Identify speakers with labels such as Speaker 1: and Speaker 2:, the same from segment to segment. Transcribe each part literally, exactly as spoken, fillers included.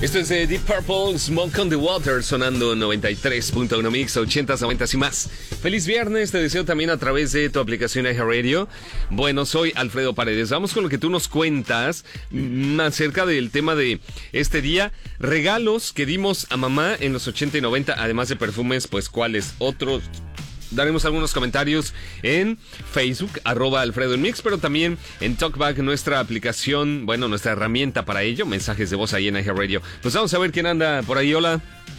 Speaker 1: Esto es de Deep Purple, Smoke on the Water, sonando noventa y tres punto uno Mix, ochentas, noventas y más. Feliz viernes, te deseo también a través de tu aplicación iHeartRadio. Bueno, soy Alfredo Paredes. Vamos con lo que tú nos cuentas mm, acerca del tema de este día. Regalos que dimos a mamá en los ochenta y noventa, además de perfumes, pues cuáles otros. Daremos algunos comentarios en Facebook, arroba Alfredo en Mix, pero también en TalkBack, nuestra aplicación, bueno, nuestra herramienta para ello, mensajes de voz ahí en iHeartRadio. Pues vamos a ver quién anda por ahí. Hola.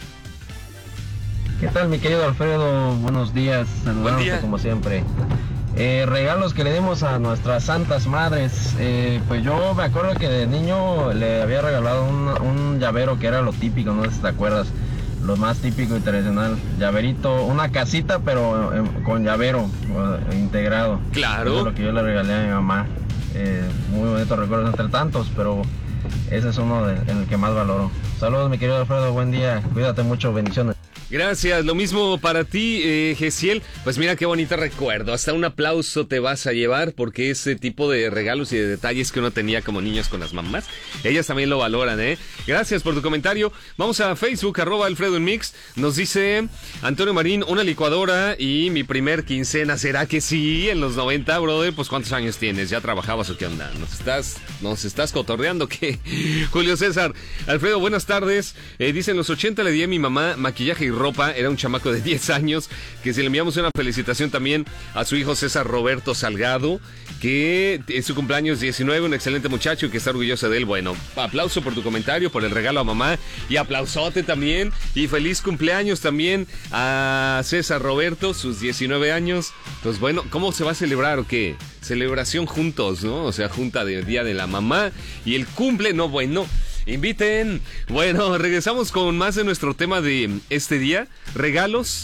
Speaker 2: ¿Qué tal, mi querido Alfredo? Buenos días, saludándote como siempre. Eh, regalos que le dimos a nuestras santas madres. Eh, pues yo me acuerdo que de niño le había regalado un, un llavero que era lo típico, no sé si te acuerdas. Lo más típico y tradicional, llaverito, una casita pero eh, con llavero eh, integrado.
Speaker 1: Claro.
Speaker 2: Eso es lo que yo le regalé a mi mamá. Eh, muy bonitos recuerdos entre tantos, pero ese es uno de, en el que más valoro. Saludos, mi querido Alfredo, buen día, cuídate mucho, bendiciones.
Speaker 1: Gracias, lo mismo para ti, eh, Gesiel. Pues mira qué bonito recuerdo, hasta un aplauso te vas a llevar, porque ese tipo de regalos y de detalles que uno tenía como niños con las mamás, ellas también lo valoran, ¿eh? Gracias por tu comentario. Vamos a Facebook, arroba Alfredo en Mix. Nos dice Antonio Marín, una licuadora y mi primer quincena. ¿Será que sí? En los noventa, brother, pues ¿cuántos años tienes? ¿Ya trabajabas o qué onda? ¿Nos estás, nos estás cotorreando qué? Julio César, Alfredo, buenas tardes. Eh, dice, en los ochenta le di a mi mamá maquillaje y ropa, era un chamaco de diez años, que si le enviamos una felicitación también a su hijo César Roberto Salgado, que es su cumpleaños diecinueve, un excelente muchacho y que está orgulloso de él. Bueno, aplauso por tu comentario, por el regalo a mamá, y aplausote también, y feliz cumpleaños también a César Roberto, sus diecinueve años. Pues bueno, ¿cómo se va a celebrar o qué? Celebración juntos, ¿no? O sea, junta de Día de la Mamá y el cumple, no, bueno. Inviten. Bueno, regresamos con más de nuestro tema de este día. Regalos